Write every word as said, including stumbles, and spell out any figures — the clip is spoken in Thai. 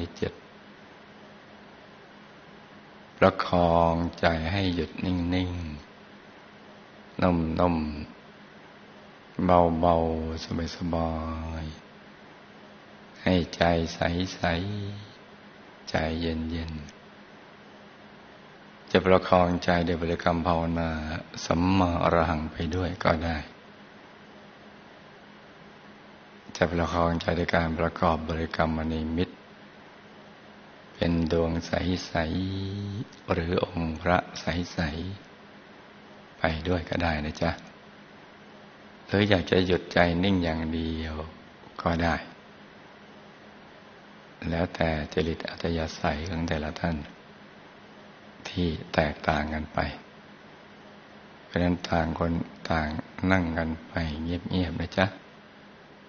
จิตประคองใจให้หยุดนิ่งๆนุ่มๆเบาๆสบายๆให้ใจใสๆใจเย็นๆจะประคองใจด้วยบริกรรมภาวนาสัมมาอรหังไปด้วยก็ได้จะประคองใจด้วยการประกอบบริกรรมนิมิตเป็นดวงใสๆหรือองค์พระใสๆไปด้วยก็ได้นะจ๊ะหรืออยากจะหยุดใจนิ่งอย่างเดียวก็ได้แล้วแต่จริตอัธยาศัยของแต่ละท่านที่แตกต่างกันไปเพราะฉะนั้นต่างคนต่างนั่งกันไปเงียบๆนะจ๊ะ